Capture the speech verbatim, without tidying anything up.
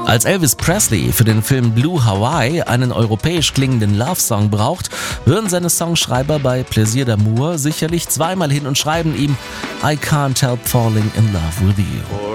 Als Elvis Presley für den Film Blue Hawaii einen europäisch klingenden Love-Song braucht, hören seine Songschreiber bei Plaisir d'amour sicherlich zweimal hin und schreiben ihm I can't help falling in love with you.